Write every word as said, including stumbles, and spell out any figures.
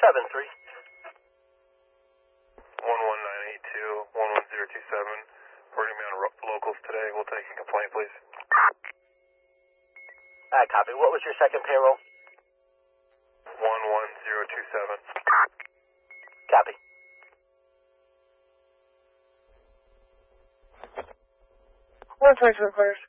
seven three. one one nine eight two, one one zero two seven. Reporting me on ro- locals today. We'll take a complaint, please. Alright, copy. What was your second payroll? one one zero two seven. Copy. one twenty-two quarters.